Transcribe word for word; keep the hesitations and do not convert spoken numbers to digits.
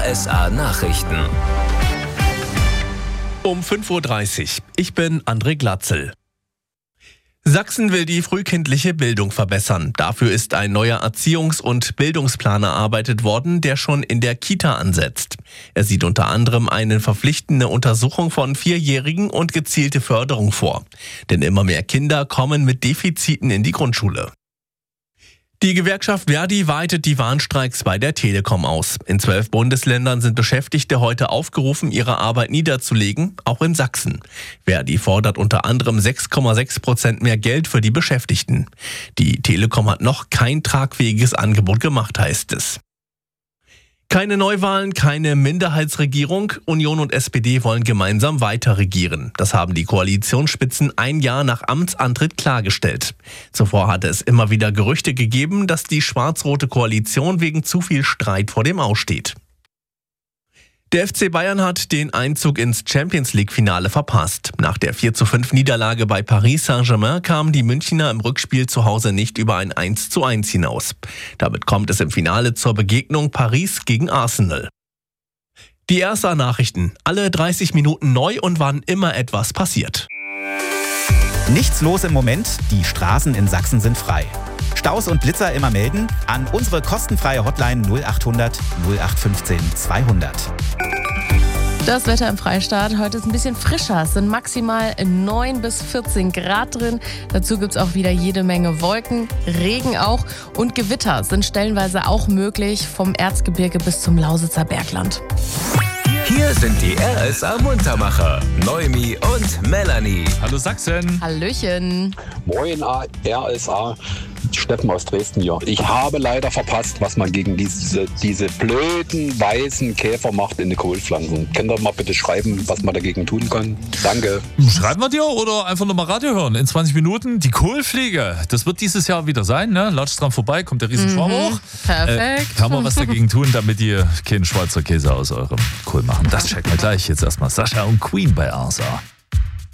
S A Nachrichten. Um fünf Uhr dreißig. Ich bin André Glatzel. Sachsen will die frühkindliche Bildung verbessern. Dafür ist ein neuer Erziehungs- und Bildungsplan erarbeitet worden, der schon in der Kita ansetzt. Er sieht unter anderem eine verpflichtende Untersuchung von Vierjährigen und gezielte Förderung vor. Denn immer mehr Kinder kommen mit Defiziten in die Grundschule. Die Gewerkschaft Verdi weitet die Warnstreiks bei der Telekom aus. In zwölf Bundesländern sind Beschäftigte heute aufgerufen, ihre Arbeit niederzulegen, auch in Sachsen. Verdi fordert unter anderem sechs Komma sechs Prozent mehr Geld für die Beschäftigten. Die Telekom hat noch kein tragfähiges Angebot gemacht, heißt es. Keine Neuwahlen, keine Minderheitsregierung. Union und S P D wollen gemeinsam weiter regieren. Das haben die Koalitionsspitzen ein Jahr nach Amtsantritt klargestellt. Zuvor hatte es immer wieder Gerüchte gegeben, dass die schwarz-rote Koalition wegen zu viel Streit vor dem Aus steht. Der F C Bayern hat den Einzug ins Champions-League-Finale verpasst. Nach der vier zu fünf Niederlage bei Paris Saint-Germain kamen die Münchner im Rückspiel zu Hause nicht über ein eins zu eins hinaus. Damit kommt es im Finale zur Begegnung Paris gegen Arsenal. Die R S A-Nachrichten. Alle dreißig Minuten neu und wann immer etwas passiert. Nichts los im Moment, die Straßen in Sachsen sind frei. Staus und Blitzer immer melden an unsere kostenfreie Hotline null achthundert null acht fünfzehn zweihundert. Das Wetter im Freistaat. Heute ist ein bisschen frischer. Es sind maximal neun bis vierzehn Grad drin. Dazu gibt es auch wieder jede Menge Wolken, Regen auch. Und Gewitter sind stellenweise auch möglich vom Erzgebirge bis zum Lausitzer Bergland. Hier sind die R S A Muntermacher, Noemi und Melanie. Hallo Sachsen. Hallöchen. Moin R S A, Steffen aus Dresden hier. Ich habe leider verpasst, was man gegen diese, diese blöden weißen Käfer macht in den Kohlpflanzen. Könnt ihr mal bitte schreiben, was man dagegen tun kann? Danke. Schreiben wir dir oder einfach nochmal Radio hören. In zwanzig Minuten die Kohlfliege. Das wird dieses Jahr wieder sein, ne? Latscht dran vorbei, kommt der Riesenschwarm Mhm. hoch. Perfekt. Äh, kann man was dagegen tun, damit ihr keinen Schweizer Käse aus eurem Kohl machen? Das checken wir gleich. Jetzt erstmal Sascha und Queen bei R S A.